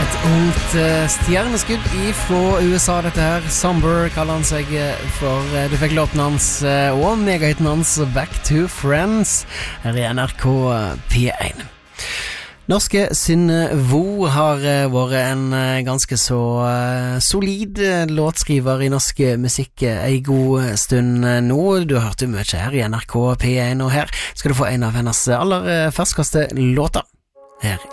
Et ungt stjerneskudd fra USA, dette her. Somber kaller han seg for. Du fikk låten hans og megahiten hans Back to Friends her i NRK P1. Norske Synne Vo har vært en ganske så solid låtskriver i norsk musikk en god stund nå. Du har hørt mye her i NRK P1, og her skal du få en av hennes aller ferskeste låter her